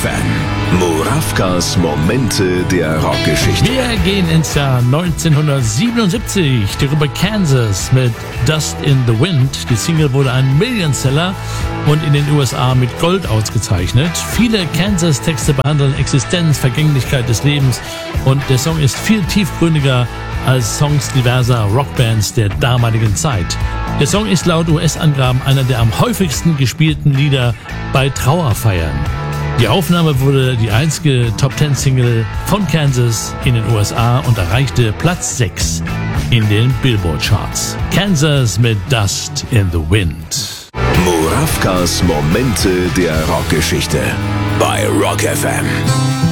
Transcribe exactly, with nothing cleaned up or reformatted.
F M. Murawkas Momente der Rockgeschichte. Wir gehen ins Jahr neunzehnhundertsiebenundsiebzig. Die Gruppe Kansas mit Dust in the Wind. Die Single wurde ein Millionseller und in den U S A mit Gold ausgezeichnet. Viele Kansas-Texte behandeln Existenz, Vergänglichkeit des Lebens und der Song ist viel tiefgründiger als Songs diverser Rockbands der damaligen Zeit. Der Song ist laut U S-Angaben einer der am häufigsten gespielten Lieder bei Trauerfeiern. Die Aufnahme wurde die einzige Top-Ten-Single von Kansas in den U S A und erreichte Platz sechs in den Billboard-Charts. Kansas mit Dust in the Wind. Murawkas Momente der Rockgeschichte bei Rock F M.